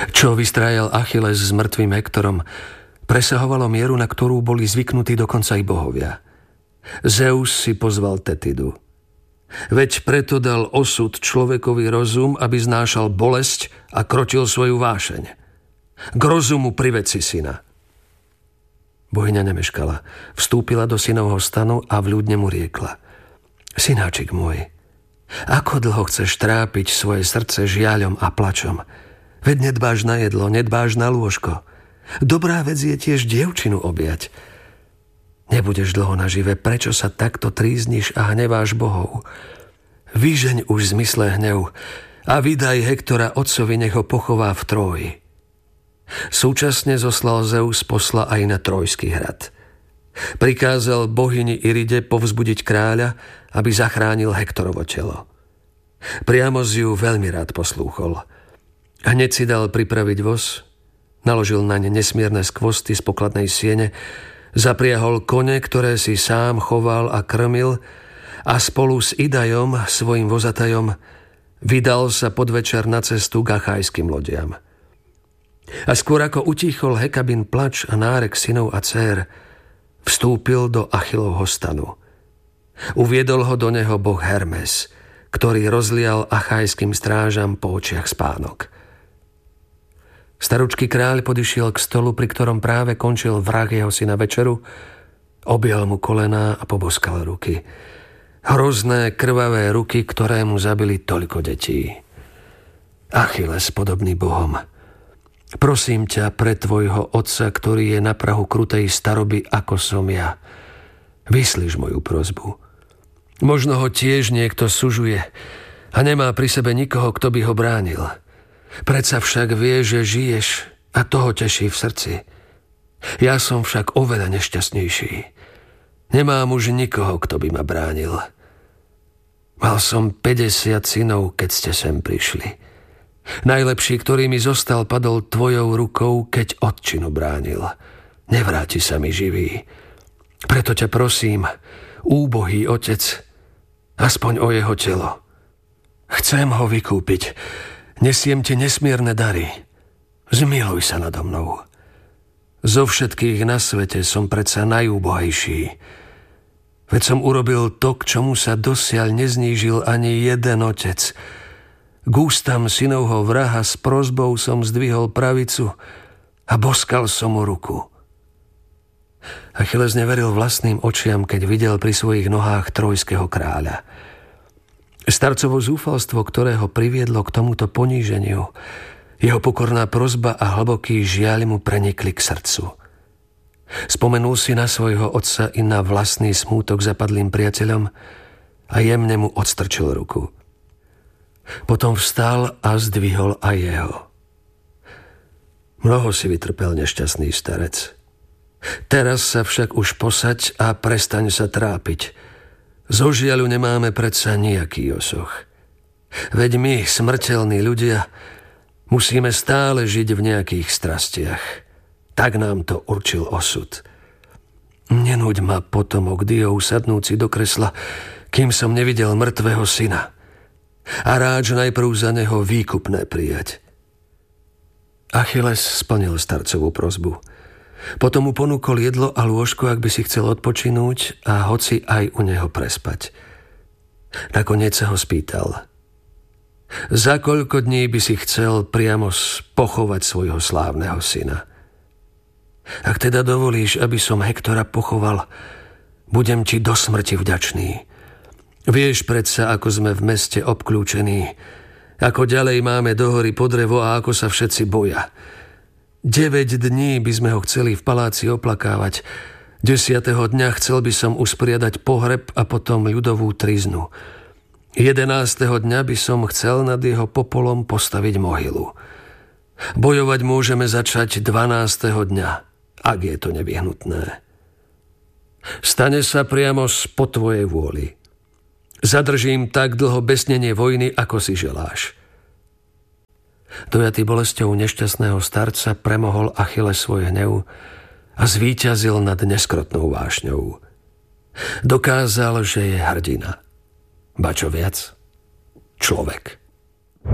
Čo vystrájal Achilles s mŕtvým Hektorom, presahovalo mieru, na ktorú boli zvyknutí dokonca i bohovia. Zeus si pozval Tetidu. Veď preto dal osud človekovi rozum, aby znášal bolesť a krotil svoju vášeň. K rozumu priveď si syna. Bohyňa nemeškala. Vstúpila do synovho stanu a vľúdne mu riekla: Synáčik môj, ako dlho chceš trápiť svoje srdce žiaľom a plačom? Veď nedbáš na jedlo, nedbáš na lôžko. Dobrá vec je tiež dievčinu objať. Nebudeš dlho nažive, prečo sa takto trízniš a hneváš bohov? Vyžeň už zmysle hnev a vydaj Hektora otcovi, nech ho pochová v Tróji. Súčasne zoslal Zeus posla aj na Trojský hrad. Prikázal bohyni Iride povzbudiť kráľa, aby zachránil Hektorovo telo. Priamo z ju veľmi rád poslúchol. Hneď si dal pripraviť voz, naložil naň nesmierne skvosty z pokladnej siene, zapriahol kone, ktoré si sám choval a krmil, a spolu s Idajom, svojim vozatajom, vydal sa podvečer na cestu k achajským lodiam. A skôr ako utíchol Hekabin plač a nárek synov a dcér, vstúpil do Achillovho stanu. Uviedol ho do neho boh Hermes, ktorý rozlial achajským strážam po očiach spánok. Staručký kráľ podišiel k stolu, pri ktorom práve končil vrah jeho syna večeru, objal mu kolená a poboskal ruky. Hrozné, krvavé ruky, ktoré mu zabili toľko detí. Achilles, podobný bohom, prosím ťa pre tvojho otca, ktorý je na prahu krutej staroby, ako som ja, vyslíš moju prosbu. Možno ho tiež niekto sužuje a nemá pri sebe nikoho, kto by ho bránil. Predsa však vie, že žiješ a toho teší v srdci. Ja som však oveľa nešťastnejší. Nemám už nikoho, kto by ma bránil. Mal som 50 synov, keď ste sem prišli. Najlepší, ktorý mi zostal, padol tvojou rukou, keď otčinu bránil. Nevráti sa mi živý. Preto ťa prosím, úbohý otec, aspoň o jeho telo. Chcem ho vykúpiť. Nesiem ti nesmierne dary. Zmiluj sa nado mnou. Zo všetkých na svete som predsa najúbohejší. Veď som urobil to, k čomu sa dosiaľ neznížil ani jeden otec. K ústam synovho vraha s prosbou som zdvihol pravicu a boskal som mu ruku. Achilles neveril vlastným očiam, keď videl pri svojich nohách trojského kráľa. Starcovo zúfalstvo, ktoré ho priviedlo k tomuto poníženiu, jeho pokorná prosba a hlboký žiaľ mu prenikli k srdcu. Spomenul si na svojho otca i na vlastný smútok zapadlým priateľom a jemne mu odstrčil ruku. Potom vstal a zdvihol aj jeho. Mnoho si vytrpel, nešťastný starec. Teraz sa však už posaď a prestaň sa trápiť. Zo žiaľu nemáme predsa nejaký osoch. Veď my, smrteľní ľudia, musíme stále žiť v nejakých strastiach. Tak nám to určil osud. Nenúď ma, potomok Diov, sadnúci do kresla, kým som nevidel mŕtvého syna. A ráč najprv za neho výkupné prijať. Achilles splnil starcovú prosbu. Potom mu ponúkol jedlo a lôžko, ak by si chcel odpočinúť a hoci aj u neho prespať. Nakoniec sa ho spýtal: Za koľko dní by si chcel priamo pochovať svojho slávneho syna? Ak teda dovolíš, aby som Hektora pochoval, budem ti do smrti vďačný. Vieš predsa, ako sme v meste obklúčení, ako ďalej máme do hory po drevo a ako sa všetci boja. 9 dní by sme ho chceli v paláci oplakávať. 10. dňa chcel by som usporiadať pohreb a potom ľudovú triznu. 11. dňa by som chcel nad jeho popolom postaviť mohylu. Bojovať môžeme začať 12. dňa, ak je to nevyhnutné. Stane sa priamo po tvojej vôli. Zadržím tak dlho besnenie vojny, ako si želáš. Dojatý bolesťou nešťastného starca premohol Achilles svoj hnev a zvíťazil nad neskrotnou vášňou. Dokázal, že je hrdina. Ba čo viac, človek.